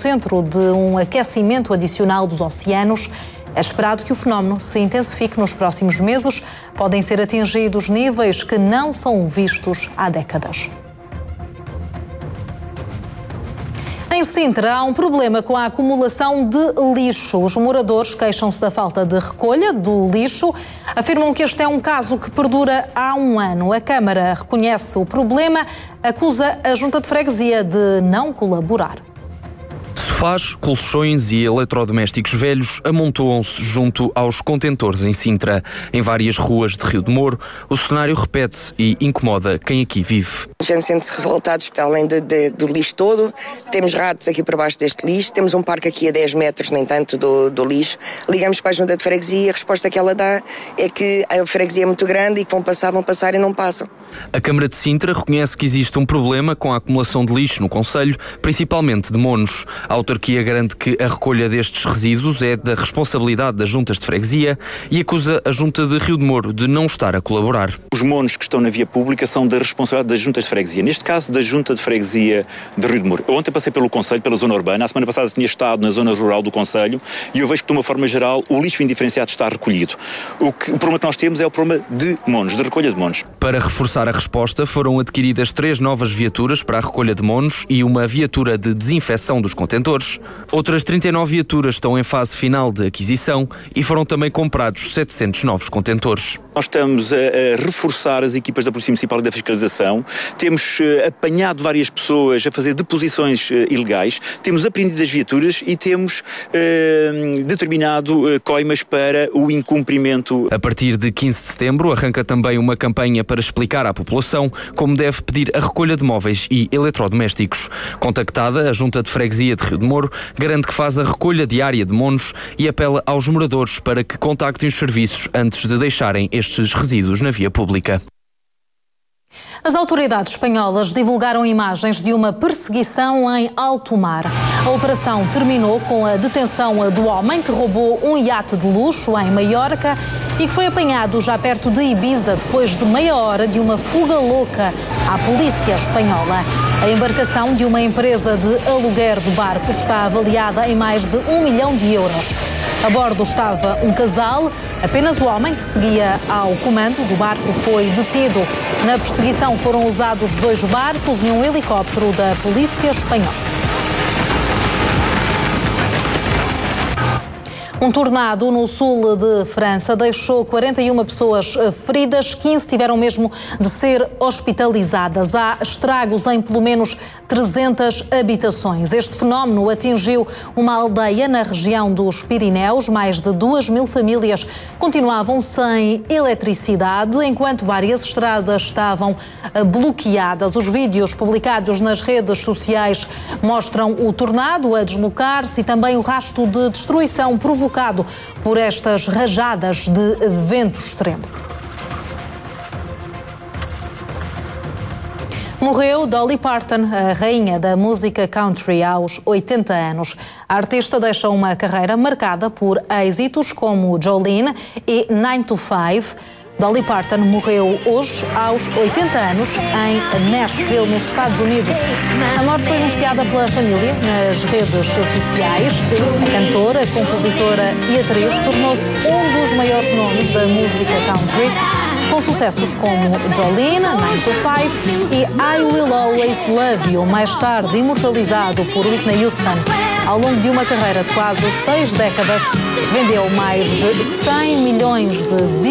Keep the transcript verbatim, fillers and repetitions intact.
centro de um aquecimento adicional dos oceanos. É esperado que o fenómeno se intensifique nos próximos meses. Podem ser atingidos níveis que não são vistos há décadas. Em Sintra, há um problema com a acumulação de lixo. Os moradores queixam-se da falta de recolha do lixo. Afirmam que este é um caso que perdura há um ano. A Câmara reconhece o problema, acusa a Junta de Freguesia de não colaborar. Sofás, colchões e eletrodomésticos velhos amontoam-se junto aos contentores em Sintra. Em várias ruas de Rio de Moro, o cenário repete-se e incomoda quem aqui vive. A gente sente-se revoltados, além de, de, do lixo todo. Temos ratos aqui por baixo deste lixo, temos um parque aqui a dez metros, nem tanto, do, do lixo. Ligamos para a Junta de Freguesia e a resposta que ela dá é que a freguesia é muito grande e que vão passar, vão passar e não passam. A Câmara de Sintra reconhece que existe um problema com a acumulação de lixo no concelho, principalmente de monos. A autarquia garante que a recolha destes resíduos é da responsabilidade das juntas de freguesia e acusa a Junta de Rio de Moro de não estar a colaborar. Os monos que estão na via pública são da responsabilidade das juntas de freguesia. Neste caso, da Junta de Freguesia de Rio de Moro. Eu ontem passei pelo concelho, pela zona urbana. A semana passada tinha estado na zona rural do concelho e eu vejo que, de uma forma geral, o lixo indiferenciado está recolhido. O, que, o problema que nós temos é o problema de monos, de recolha de monos. Para reforçar a resposta, foram adquiridas três novas viaturas para a recolha de monos e uma viatura de desinfecção dos contentores. Outras trinta e nove viaturas estão em fase final de aquisição e foram também comprados setecentos novos contentores. Nós estamos a, a reforçar as equipas da Polícia Municipal e da Fiscalização, temos uh, apanhado várias pessoas a fazer deposições uh, ilegais, temos apreendido as viaturas e temos uh, determinado uh, coimas para o incumprimento. A partir de quinze de setembro arranca também uma campanha para explicar à população como deve pedir a recolha de móveis e eletrodomésticos. Contactada, a Junta de Freguesia de Rio de Moro garante que faz a recolha diária de monos e apela aos moradores para que contactem os serviços antes de deixarem estes resíduos na via pública. As autoridades espanholas divulgaram imagens de uma perseguição em alto mar. A operação terminou com a detenção do homem que roubou um iate de luxo em Maiorca e que foi apanhado já perto de Ibiza depois de meia hora de uma fuga louca à polícia espanhola. A embarcação de uma empresa de aluguer de barcos está avaliada em mais de um milhão de euros. A bordo estava um casal. Apenas o homem que seguia ao comando do barco foi detido. Na perseguição foram usados dois barcos e um helicóptero da Polícia Espanhola. Um tornado no sul de França deixou quarenta e uma pessoas feridas, quinze tiveram mesmo de ser hospitalizadas. Há estragos em pelo menos trezentas habitações. Este fenómeno atingiu uma aldeia na região dos Pirineus. Mais de duas mil famílias continuavam sem eletricidade, enquanto várias estradas estavam bloqueadas. Os vídeos publicados nas redes sociais mostram o tornado a deslocar-se e também o rastro de destruição provocado por estas rajadas de vento extremo. Morreu Dolly Parton, a rainha da música country, aos oitenta anos. A artista deixa uma carreira marcada por êxitos como Jolene e nine to five. Dolly Parton morreu hoje aos oitenta anos em Nashville, nos Estados Unidos. A morte foi anunciada pela família nas redes sociais. A cantora, compositora e atriz tornou-se um dos maiores nomes da música country, com sucessos como Jolene, nine to five e I Will Always Love You, mais tarde imortalizado por Whitney Houston. Ao longo de uma carreira de quase seis décadas, vendeu mais de cem milhões de